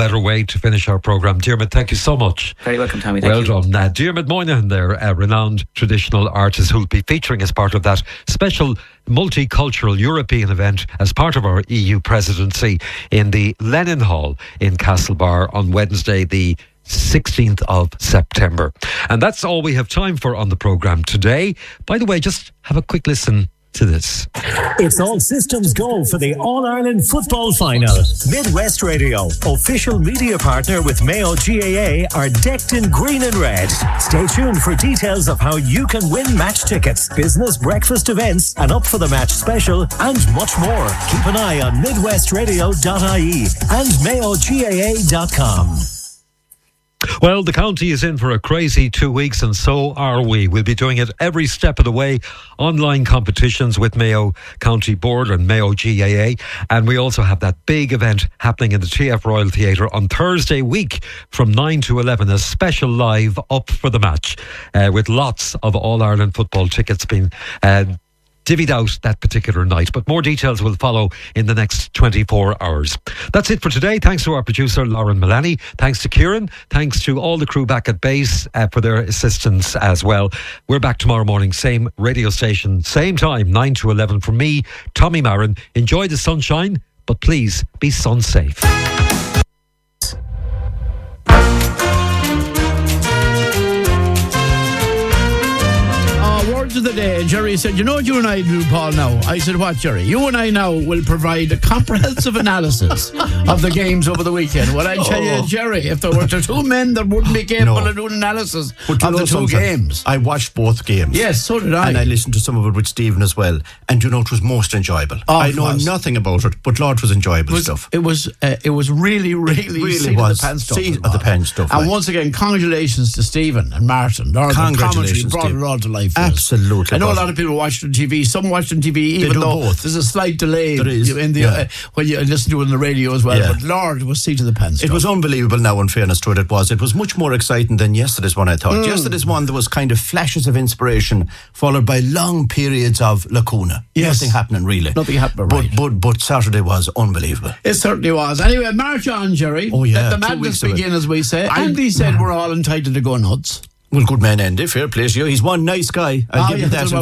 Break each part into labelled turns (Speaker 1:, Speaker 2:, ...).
Speaker 1: better way to finish our programme. Diarmuid, thank you so much.
Speaker 2: Very welcome, Tommy. Thank you.
Speaker 1: Well done. Diarmuid Moynihan there, a renowned traditional artist who'll be featuring as part of that special multicultural European event as part of our EU presidency in the Lenin Hall in Castlebar on Wednesday, the 16th of September. And that's all we have time for on the programme today. By the way, just have a quick listen to this.
Speaker 3: It's all systems go for the All-Ireland Football Final. Midwest Radio, official media partner with Mayo GAA, are decked in green and red. Stay tuned for details of how you can win match tickets, business breakfast events, an Up for the Match special, and much more. Keep an eye on midwestradio.ie and mayogaa.com.
Speaker 1: Well, the county is in for a crazy 2 weeks, and so are we. We'll be doing it every step of the way. Online competitions with Mayo County Board and Mayo GAA. And we also have that big event happening in the TF Royal Theatre on Thursday week from 9 to 11. A special live Up for the Match with lots of All-Ireland football tickets being divvied out that particular night. But more details will follow in the next 24 hours. That's it for today. Thanks to our producer Lauren Mullaney. Thanks to Kieran. Thanks to all the crew back at base for their assistance as well. We're back tomorrow morning, same radio station, same time, 9 to 11 from me, Tommy Marin. Enjoy the sunshine, but please be sun safe.
Speaker 4: Of the day, Jerry said, you know what you and I do, Paul, now? I said, what, Jerry? You and I now will provide a comprehensive analysis of the games over the weekend. Well, I tell you, Jerry, if there were two men that wouldn't be capable of doing analysis of the two games.
Speaker 5: I watched both games.
Speaker 4: Yes, so did I.
Speaker 5: And I listened to some of it with Stephen as well. And you know, it was most enjoyable. I know nothing about it, but Lord, it was enjoyable stuff.
Speaker 4: It was really seat of the pants stuff.
Speaker 5: Seat of the pants stuff.
Speaker 4: And once again, congratulations to Stephen and Martin.
Speaker 5: Congratulations,
Speaker 4: brought it all to life.
Speaker 5: Absolutely.
Speaker 4: I know a lot of people watched on TV. Some watched on TV, even though
Speaker 5: both.
Speaker 4: There's a slight delay
Speaker 5: there is.
Speaker 4: in the when you listen to it on the radio as well.
Speaker 5: Yeah.
Speaker 4: But Lord, it was seat of the pants.
Speaker 5: It was unbelievable. Now, in fairness to it, it was much more exciting than yesterday's one. I thought yesterday's one, there was kind of flashes of inspiration followed by long periods of lacuna.
Speaker 4: Yes.
Speaker 5: Nothing happening really.
Speaker 4: Nothing happening. Right.
Speaker 5: But Saturday was unbelievable.
Speaker 4: It certainly was. Anyway, march on, Jerry.
Speaker 5: Oh yeah,
Speaker 4: let the madness begin, as we say. Andy said we're all entitled to go nuts.
Speaker 5: Well, good man, Andy. Fair play to you. He's one nice guy. I'll give you that.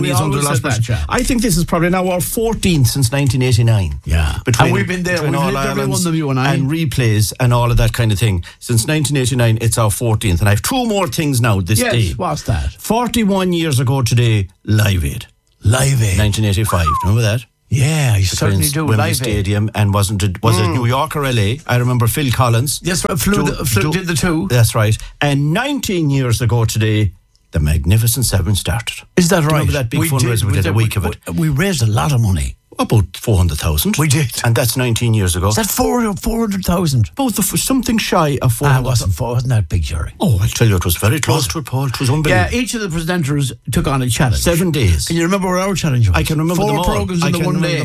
Speaker 5: I think this is probably now our 14th since 1989.
Speaker 4: Yeah.
Speaker 5: And
Speaker 4: we've been there. We've lived every one of you and I.
Speaker 5: And replays and all of that kind of thing. Since 1989, it's our 14th. And I have two more things now this day.
Speaker 4: Yes, what's that?
Speaker 5: 41 years ago today, Live Aid.
Speaker 4: Live Aid.
Speaker 5: 1985. Remember that?
Speaker 4: Yeah, I certainly do.
Speaker 5: Wembley Stadium, and was it New York or LA? I remember Phil Collins.
Speaker 4: Yes, flew did the two.
Speaker 5: That's right. And 19 years ago today, the Magnificent Seven started.
Speaker 4: Is that right?
Speaker 5: Remember that big fundraiser we did a week of it?
Speaker 4: We raised a lot of money.
Speaker 5: About 400,000.
Speaker 4: We did.
Speaker 5: And that's 19 years ago.
Speaker 4: Is that 400,000?
Speaker 5: About something shy of 400,000.
Speaker 4: Wasn't that big, Jerry?
Speaker 5: Oh, I'll tell you, it was very close to it, Paul. It was unbelievable.
Speaker 4: Yeah, each of the presenters took on a challenge.
Speaker 5: 7 days.
Speaker 4: Can you remember what our challenge was?
Speaker 5: I can remember them all.
Speaker 4: 4 programs in the one day.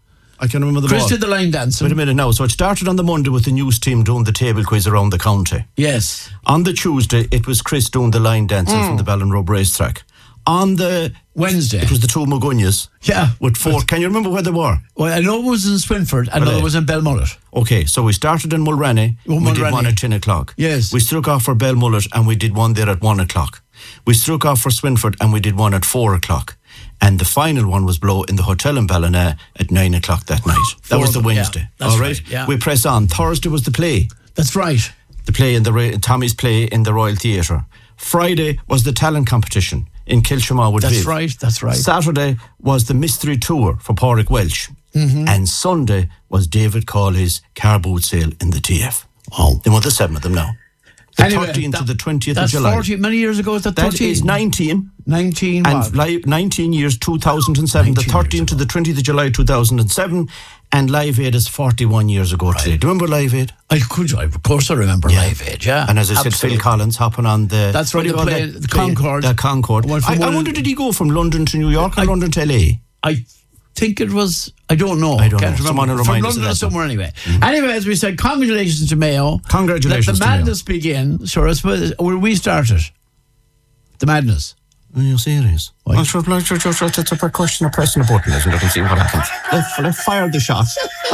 Speaker 5: I can remember them all.
Speaker 4: Chris did the line dancing.
Speaker 5: Wait a minute now. So it started on the Monday with the news team doing the table quiz around the county.
Speaker 4: Yes.
Speaker 5: On the Tuesday, it was Chris doing the line dancing from the Ballinrobe racetrack. On the
Speaker 4: Wednesday,
Speaker 5: it was the two Mugunyas.
Speaker 4: Yeah.
Speaker 5: With 4. Can you remember where they were?
Speaker 4: Well, I know it was in Swinford. I know it was in Belmullet.
Speaker 5: Okay, so we started in Mulranny. We did one at 10 o'clock.
Speaker 4: Yes.
Speaker 5: We struck off for Belmullet and we did one there at 1 o'clock. We struck off for Swinford and we did one at 4 o'clock. And the final one was Blow in the hotel in Ballina at 9 o'clock that night. That was the Wednesday.
Speaker 4: Yeah, that's
Speaker 5: all right?
Speaker 4: Yeah.
Speaker 5: We press on. Thursday was the play.
Speaker 4: That's right.
Speaker 5: The play in Tommy's play in the Royal Theatre. Friday was the talent competition in Kilshamar with Viv.
Speaker 4: That's right.
Speaker 5: Saturday was the mystery tour for Pádraig Welch. And Sunday was David Cawley's car boot sale in the TF.
Speaker 4: Oh.
Speaker 5: There were the 7 of them now. The 13th to the 20th of July.
Speaker 4: That's 40, many years ago. Is that 13?
Speaker 5: That is 19.
Speaker 4: 19
Speaker 5: and 19 years, 2007. The 13th to the 20th of July, 2007. And Live Aid is 41 years ago today. Do you remember Live Aid?
Speaker 4: Of course I remember Live Aid, yeah.
Speaker 5: And as I said, Phil Collins hopping on the...
Speaker 4: That's right, the Concorde.
Speaker 5: The Concorde. I wonder, did he go from London to New York or London to LA?
Speaker 4: I think it was... I don't know.
Speaker 5: Can't
Speaker 4: remember. From London or somewhere anyway. Anyway, as we said, congratulations to Mayo.
Speaker 5: Congratulations
Speaker 4: to Mayo. Let the madness begin. Sure, I suppose... Will we start it? The madness.
Speaker 5: Are you serious? It's a question of pressing a button, isn't it, and see what happens. Let's fire the shot.